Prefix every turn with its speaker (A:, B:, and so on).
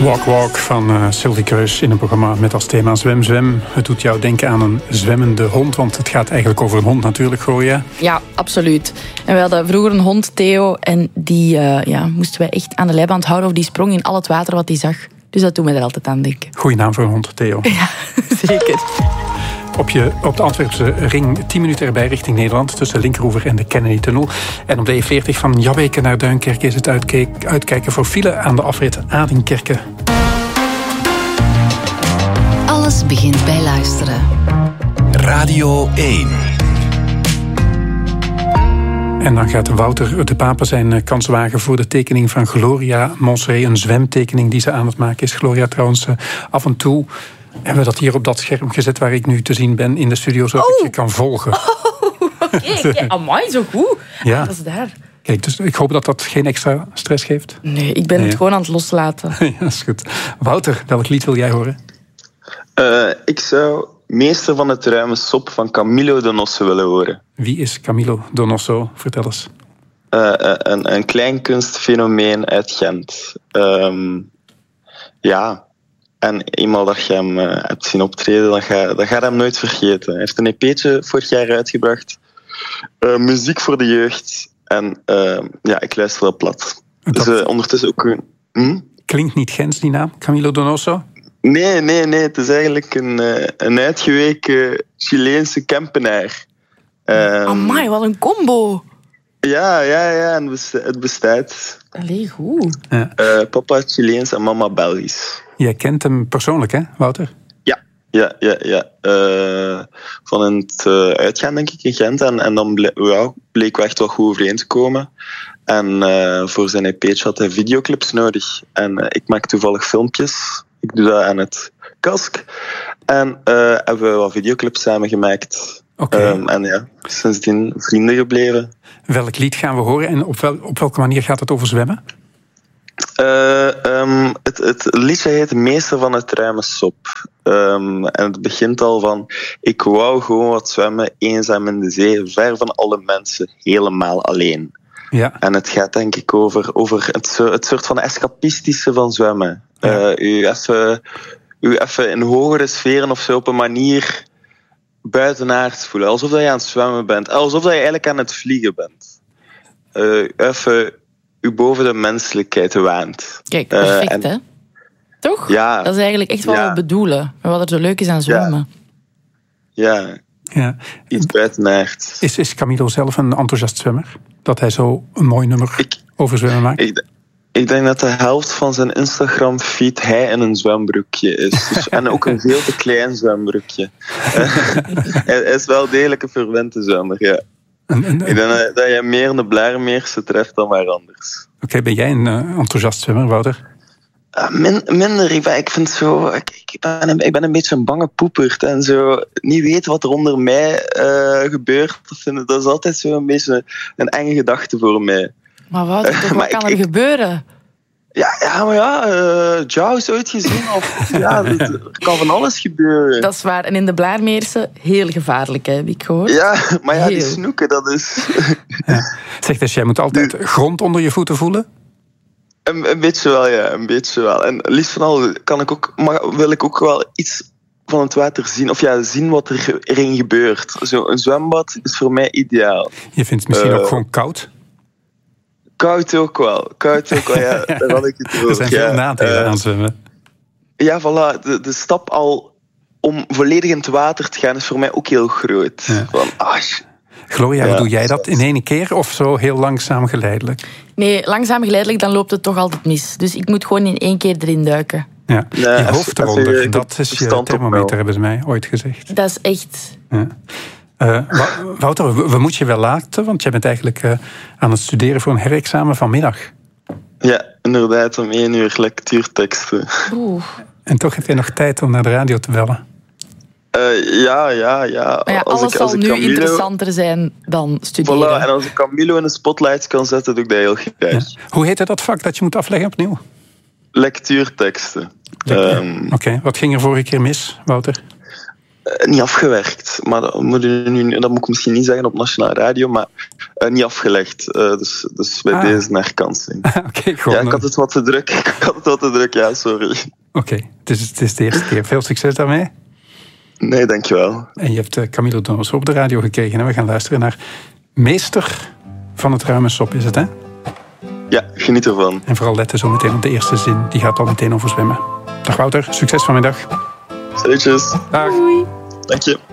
A: Walk Walk van Sylvie Kreus in een programma met als thema Zwem Zwem. Het doet jou denken aan een zwemmende hond, want het gaat eigenlijk over een hond natuurlijk, Gloria.
B: Ja, absoluut. En we hadden vroeger een hond, Theo, en die moesten wij echt aan de leiband houden of die sprong in al het water wat hij zag. Dus dat doet mij er altijd aan denken.
A: Goeie naam voor een hond, Theo.
B: Ja, zeker.
A: Op de Antwerpse ring 10 minuten erbij richting Nederland, tussen Linkeroever en de Kennedy-tunnel. En op de E40 van Jabbeke naar Duinkerke is het uitkijken voor file aan de afrit Adinkerke.
C: Alles begint bij luisteren.
D: Radio 1.
A: En dan gaat Wouter de Pape zijn kans wagen voor de tekening van Gloria Monserrat. Een zwemtekening die ze aan het maken is. Gloria trouwens, af en toe hebben we dat hier op dat scherm gezet waar ik nu te zien ben in de studio, zodat ik je kan volgen.
B: Oké. Amai, zo goed.
A: Ja.
B: Dat is daar.
A: Kijk, dus ik hoop dat dat geen extra stress geeft.
B: Nee, ik ben het gewoon aan het loslaten.
A: Ja, dat is goed. Wouter, welk lied wil jij horen?
E: Ik zou Meester van het ruime sop van Camilo Donoso willen horen.
A: Wie is Camilo Donoso? Vertel eens.
E: Een klein kunstfenomeen uit Gent. En eenmaal dat je hem hebt zien optreden, dan ga je hem nooit vergeten. Hij heeft een EP'tje vorig jaar uitgebracht. Muziek voor de jeugd. En ik luister wel plat. Dus ondertussen ook...
A: Klinkt niet Gens, die naam? Camilo Donoso?
E: Nee. Het is eigenlijk een uitgeweken Chileense Kempenaar.
B: Amai, wat een combo.
E: Ja, en het bestaat.
B: Allee, goed.
A: Ja.
E: Papa Chileens en mama Belgisch.
A: Jij kent hem persoonlijk, hè, Wouter?
E: Ja. Van het uitgaan, denk ik, in Gent. En dan bleek we echt wel goed overeen te komen. En voor zijn EP'tje had hij videoclips nodig. En ik maak toevallig filmpjes. Ik doe dat aan het Kask. En hebben we wat videoclips samengemaakt.
A: Okay.
E: En sindsdien vrienden gebleven.
A: Welk lied gaan we horen en op welke manier gaat het over zwemmen?
E: Het liedje heet Meester van het ruime sop. En het begint al van: ik wou gewoon wat zwemmen, eenzaam in de zee, ver van alle mensen, helemaal alleen.
A: Ja.
E: En het gaat denk ik over het soort van escapistische van zwemmen.
A: Ja.
E: U even in hogere sferen of zo op een manier buitenaards voelen. Alsof dat je aan het zwemmen bent. Alsof dat je eigenlijk aan het vliegen bent. Even u boven de menselijkheid waant.
B: Kijk, perfect, hè? Toch?
E: Ja.
B: Dat is eigenlijk echt wat we bedoelen. Wat er zo leuk is aan zwemmen.
E: Ja. Iets buitenaards.
A: Is Camilo zelf een enthousiast zwemmer? Dat hij zo een mooi nummer over zwemmen maakt?
E: Ik denk dat de helft van zijn Instagram-feed hij in een zwembroekje is. Dus, en ook een veel te klein zwembroekje. Hij is wel degelijk een verwente zwemmer, ja. Ik denk dat je meer de Blaarmeerse treft dan waar anders.
A: Oké, ben jij een enthousiast zwemmer, Wouter?
E: Minder. Ik vind zo... Ik ben een beetje een bange poepert. En zo niet weten wat er onder mij gebeurt. Dat is altijd zo een beetje een enge gedachte voor mij.
B: Maar wat kan er gebeuren?
E: Jaws ooit gezien? Er kan van alles gebeuren.
B: Dat is waar. En in de Blaarmeerse heel gevaarlijk, heb ik gehoord.
E: Ja, maar die snoeken, dat is...
A: Ja. Zeg, dus jij moet altijd grond onder je voeten voelen?
E: Een beetje wel, ja. Een beetje wel. En liefst van al wil ik ook wel iets van het water zien. Of zien wat er erin gebeurt. Een zwembad is voor mij ideaal.
A: Je vindt het misschien ook gewoon koud?
E: Koud ook wel, ja. Daar had ik het over.
A: Er zijn veel nadelen aan zwemmen.
E: Ja, voilà. De stap al om volledig in het water te gaan is voor mij ook heel groot.
A: Ja. Gloria, hoe doe jij dat? In één keer of zo heel langzaam geleidelijk?
B: Nee, langzaam geleidelijk, dan loopt het toch altijd mis. Dus ik moet gewoon in één keer erin duiken.
A: Ja, je hoofd eronder, dat is je thermometer, hebben ze mij ooit gezegd.
B: Dat is echt...
A: Ja. Wouter, we moeten je wel laten, want jij bent eigenlijk aan het studeren voor een herexamen vanmiddag.
E: Ja, inderdaad, om 1 uur lectuurteksten.
A: En toch heb jij nog tijd om naar de radio te bellen.
E: Ja.
B: Maar alles zal nu interessanter zijn dan studeren.
E: Voilà, en als ik Camilo in de spotlight kan zetten, doe ik dat heel graag.
A: Ja. Hoe heette dat vak dat je moet afleggen opnieuw?
E: Lectuurteksten.
A: Oké, wat ging er vorige keer mis, Wouter?
E: Niet afgewerkt, maar dat moet ik misschien niet zeggen op Nationale Radio, maar niet afgelegd. Dus bij deze een herkansing.
A: Oké, goed.
E: Ja, ik had het wat te druk. Ja, sorry.
A: Oké, het is de eerste keer. Veel succes daarmee.
E: Nee, dankjewel.
A: En je hebt Camilo Donoso op de radio gekregen. En we gaan luisteren naar Meester van het ruime sop, is het, hè?
E: Ja, geniet ervan.
A: En vooral letten zo meteen op de eerste zin. Die gaat al meteen over zwemmen. Dag Wouter, succes vanmiddag.
E: Salutjes.
A: Dag.
B: Doei.
E: Dank je.